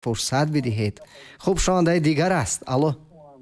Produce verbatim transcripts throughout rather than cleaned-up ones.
фурсат бидиҳед. хуб, шунавандаи дигар аст. Алло.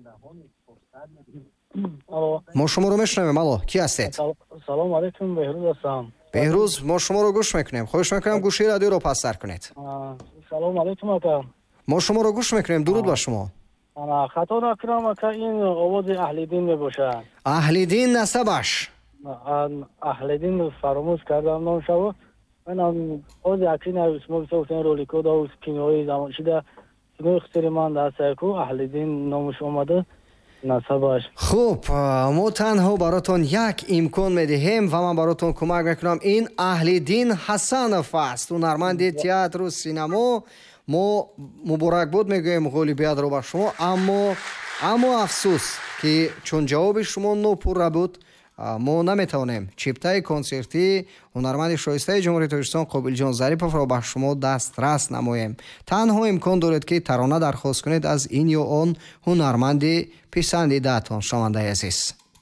Алло. мо шуморо мешунавем. Алло, ки ҳастед? Салом алейкум, Беҳрӯз ҳастам. Беҳрӯз, мо шуморо гӯш мекунем. хоҳиш мекунам гӯшии радиоро пасттар кунед. Салом алейкум ака. мо шуморо гӯш мекунем. дуруд ба шумо. хато накунам ака, ин овози Аҳлиддин мебошад. Аҳлиддин насабаш. Аҳлиддин фаромӯш кардам номшаво. Манам ози акина исмо бисофтен ролико да ус кинои замоншида кинои хисириманд ҳастаку Аҳлиддин номуш омада насабаш. хуб, мо танҳо баротон як имкон медиҳем ва ман баротон кӯмак мекунам. ин Аҳлиддин Ҳасанов аст, ҳунарманди театру синамо. мо муборакбод мегӯем ғолибиятро ба шумо, аммо аммо афсӯс ки чун ҷавоби шумо нопурра буд, мо наметавонем чиптаи консертии ҳунарманди шоистаи ҷумҳурии Тоҷикистон Қобилҷон Зариповро ба шумо дастрас намоем. танҳо имкон доред ки тарона дархост кунед аз ин ё он ҳунарманди писандидаатон. шунавандаи азиз,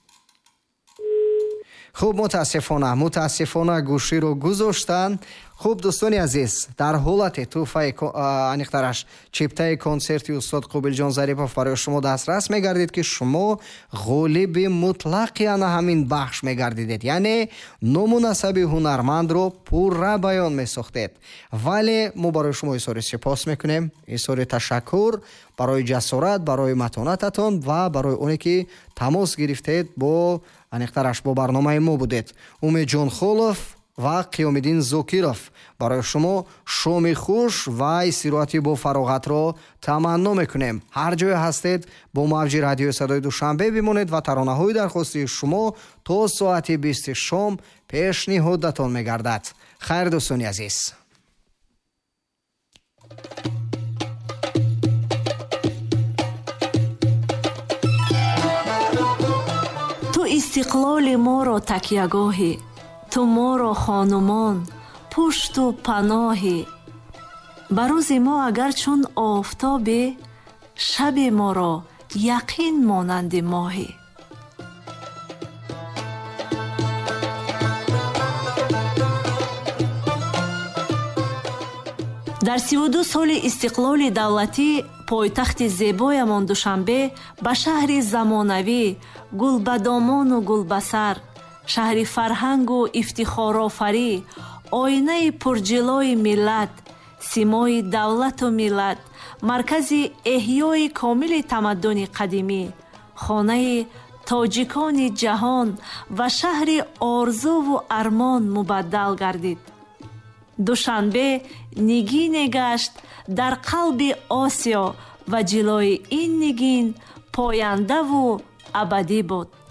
хуб, мутаассифона мутаассифона гӯширо гузоштанд. хуб, дӯстони азиз, дар ҳолате тӯҳфаи аниқтараш чиптаи консерти устод Қобилҷон Зарипов барои шумо дастрас мегардид ки шумо ғолиби мутлақи ана ҳамин бахш мегардидед, яъне ному насаби ҳунармандро пурра баён месохтед. вале мо барои шумо изҳори сипос мекунем, изҳори ташаккур барои ҷасорат, барои матонататон ва барои оне ки тамос гирифтед бо аниқтараш бо барномаи мо будед. Умедҷон Холов ва Қиёмиддин Зокиров барои шумо шоми хуш ва истироҳати бо фароғатро таманно мекунем. ҳар ҷое ҳастед бо мавҷи радиои садои душанбе бимонед ва таронаҳои дархостии шумо то соати бисти шом пешниҳодатон мегардад. хайр, дӯстони азиз. ту истиқлоли моро такягоҳӣ, ту моро хонумон пушту паноҳӣ. ба рӯзи мо агар чун офтобе, шаби моро яқин монанди моҳӣ. дар сиву ду соли истиқлоли давлатӣ пойтахти зебоямон Душанбе ба шаҳри замонавӣ, гулбадомону гулбасар, шаҳри фарҳангу ифтихорофарӣ, оинаи пурҷилои миллат, симои давлату миллат, маркази эҳёи комили тамаддуни қадимӣ, хонаи тоҷикони ҷаҳон ва шаҳри орзуву армон мубаддал гардид. Душанбе нигине гашт дар қалби Осиё ва ҷилои ин нигин пояндаву абадӣ буд.